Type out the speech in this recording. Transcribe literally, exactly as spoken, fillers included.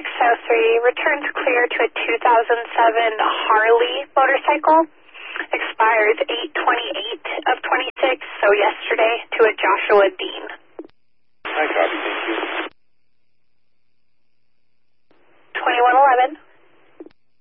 oh three, returns clear to a two thousand seven Harley motorcycle. Expires eight twenty-eight of twenty-six, so yesterday, to a Joshua Dean.